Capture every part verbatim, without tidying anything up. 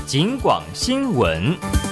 警广新闻。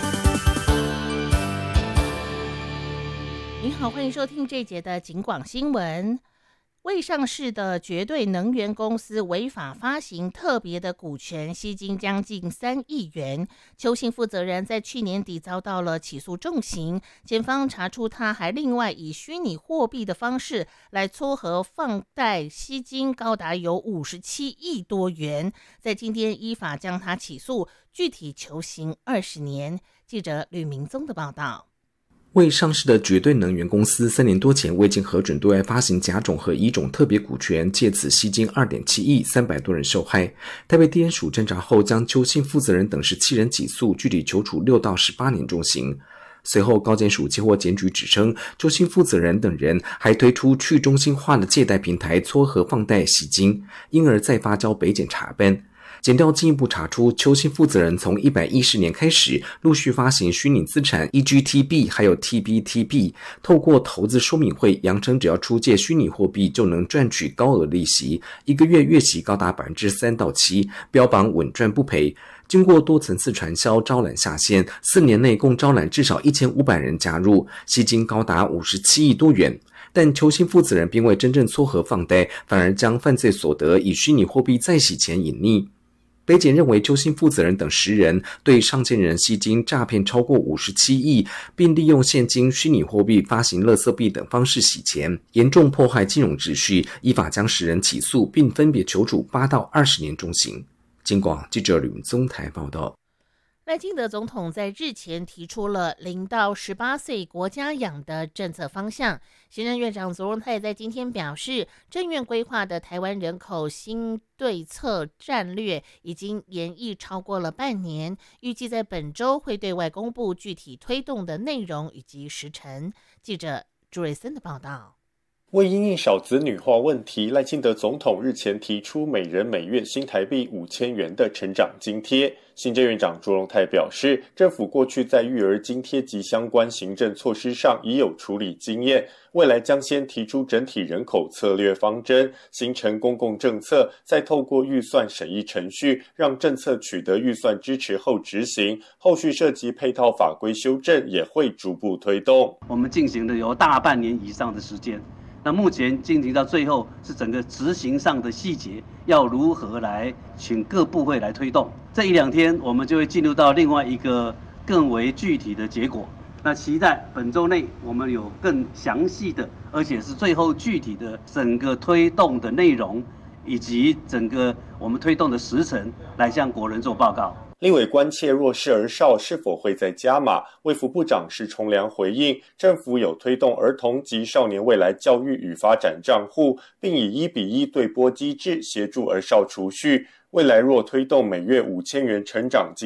您好，欢迎收听这一节的警广新闻。未上市的绝对能源公司违法发行特别的股权，吸金将近三亿元。邱姓负责人在去年底遭到了起诉重刑，检方查出他还另外以虚拟货币的方式来撮合放贷，吸金高达有五十七亿多元。在今天依法将他起诉，具体求刑二十年。记者吕明宗的报道。 未上市的绝对能源公司三年多前未经核准对外发行甲种和乙种特别股权，借此吸金 二点七亿，三百多人受害。台北地检署侦查后，将邱姓负责人等十七人起诉，具体求处六到十八年重刑。随后高检署接获检举指称，邱姓负责人等人还推出去中心化的借贷平台撮合放贷吸金，因而再发交北检查办。检调进一步查出，邱姓负责人从一百一十年开始陆续发行虚拟资产 E G T B 还有 T B T B， 透过投资说明会扬称只要出借虚拟货币就能赚取高额利息，一个月月息高达 百分之三到七， 标榜稳赚不赔。经过多层次传销招揽下线，四年内共招揽至少一千五百人加入，吸金高达五十七亿多元。但邱姓负责人并未真正撮合放贷，反而将犯罪所得以虚拟货币再洗钱隐匿。北检认为邱姓负责人等十人对上线人吸金诈骗超过五十七亿，并利用现金、虚拟货币发行垃圾币等方式洗钱，严重破坏金融秩序，依法将十人起诉，并分别求处八到二十年重刑。警广记者吕明宗台报道。 赖清德总统在日前提出了零到十八岁国家养的政策方向。行政院长卓荣泰在今天表示，政院规划的台湾人口新对策战略已经研议超过了半年，预计在本周会对外公布具体推动的内容以及时程。记者朱瑞森的报道。 为因应少子女化问题，赖清德总统日前提出每人每月新台币五千元的成长津贴。行政院长卓荣泰表示，政府过去在育儿津贴及相关行政措施上已有处理经验，未来将先提出整体人口策略方针，形成公共政策，再透过预算审议程序，让政策取得预算支持后执行，后续涉及配套法规修正也会逐步推动。 我们进行的有大半年以上的时间，那目前进行到最后是整个执行上的细节要如何来请各部会来推动。这一两天我们就会进入到另外一个更为具体的结果，那期待本周内我们有更详细的而且是最后具体的整个推动的内容以及整个我们推动的时程来向国人做报告。 立委关切弱势儿少是否会再加码，卫福部长施崇良回应，政府有推动儿童及少年未来教育与发展账户，并以一比一对拨机制协助儿少储蓄，未来若推动每月五千元成长